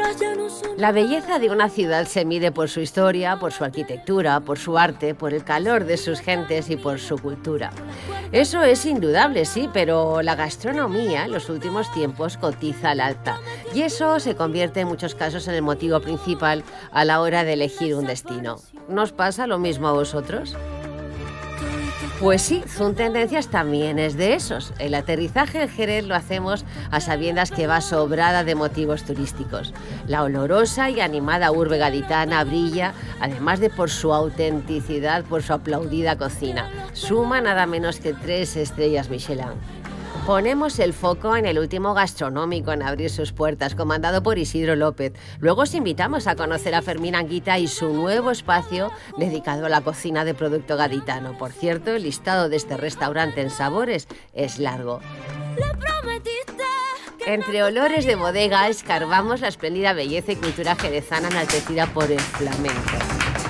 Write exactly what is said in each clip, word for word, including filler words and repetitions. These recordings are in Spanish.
La belleza de una ciudad se mide por su historia, por su arquitectura, por su arte, por el calor de sus gentes y por su cultura. Eso es indudable, sí, pero la gastronomía en los últimos tiempos cotiza al alta y eso se convierte en muchos casos en el motivo principal a la hora de elegir un destino. ¿Nos pasa lo mismo a vosotros? Pues sí, Zoom Tendencias también es de esos. El aterrizaje en Jerez lo hacemos a sabiendas que va sobrada de motivos turísticos. La olorosa y animada urbe gaditana brilla, además de por su autenticidad, por su aplaudida cocina. Suma nada menos que tres estrellas Michelin. Ponemos el foco en el último gastronómico en abrir sus puertas, comandado por Isidro López. Luego os invitamos a conocer a Fermín Anguita y su nuevo espacio dedicado a la cocina de producto gaditano. Por cierto, el listado de este restaurante en sabores es largo. Entre olores de bodega escarbamos la espléndida belleza y cultura jerezana enaltecida por el flamenco.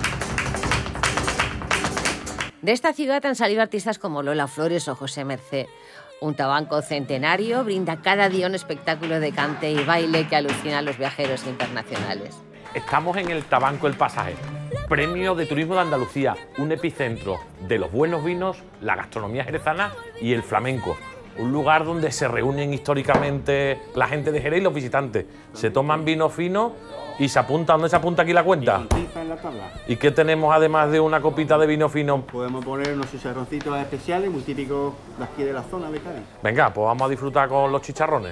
De esta ciudad han salido artistas como Lola Flores o José Mercé. Un tabanco centenario brinda cada día un espectáculo de cante y baile que alucina a los viajeros internacionales. Estamos en el Tabanco El Pasaje, premio de turismo de Andalucía, un epicentro de los buenos vinos, la gastronomía jerezana y el flamenco. Un lugar donde se reúnen históricamente la gente de Jerez y los visitantes. Se toman vino fino y se apunta. ¿Dónde se apunta aquí la cuenta? En la tabla. ¿Y qué tenemos además de una copita de vino fino? Podemos poner unos chicharroncitos especiales, muy típicos de aquí de la zona de Cádiz. Venga, pues vamos a disfrutar con los chicharrones.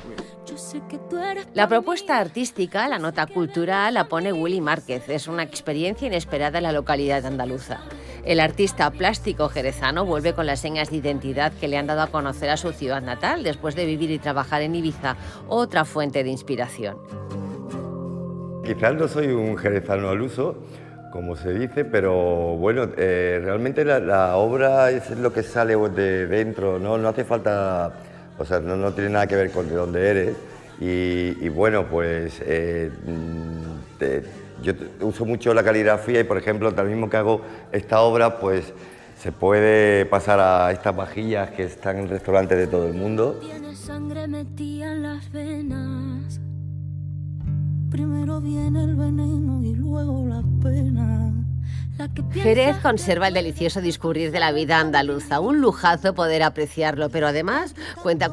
La propuesta artística, la nota cultural, la pone Willy Márquez. Es una experiencia inesperada en la localidad andaluza. El artista plástico jerezano vuelve con las señas de identidad que le han dado a conocer a su ciudad natal después de vivir y trabajar en Ibiza, otra fuente de inspiración. Quizás no soy un jerezano al uso, como se dice, pero bueno, eh, realmente la, la obra es lo que sale de dentro, no, no hace falta, o sea, no, no tiene nada que ver con de dónde eres. Y, y bueno, pues eh, te, yo uso mucho la caligrafía y, por ejemplo, tal mismo que hago esta obra, pues se puede pasar a estas vajillas que están en restaurantes de todo el mundo. Tiene sangre metida en las venas. Primero viene el veneno y luego la pena. Jerez conserva el delicioso discurrir de la vida andaluza, un lujazo poder apreciarlo, pero además cuenta con